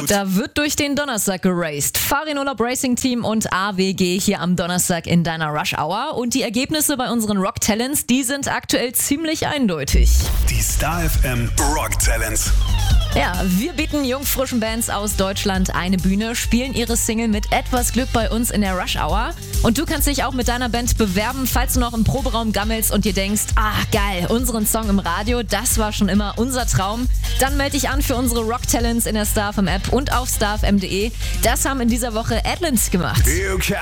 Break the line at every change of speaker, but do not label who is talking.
Da wird durch den Donnerstag geraced. Farin Urlaub Racing Team und AWG hier am Donnerstag in deiner Rush Hour. Und die Ergebnisse bei unseren Rock Talents, die sind aktuell ziemlich eindeutig.
Die Star FM Rock Talents.
Ja, wir bieten jungfrischen Bands aus Deutschland eine Bühne, spielen ihre Single mit etwas Glück bei uns in der Rush Hour. Und du kannst dich auch mit deiner Band bewerben, falls du noch im Proberaum gammelst und dir denkst, geil, unseren Song im Radio, das war schon immer unser Traum. Dann melde dich an für unsere Rock Talents in der Star FM App und auf starfm.de. Das haben in dieser Woche Adlins gemacht.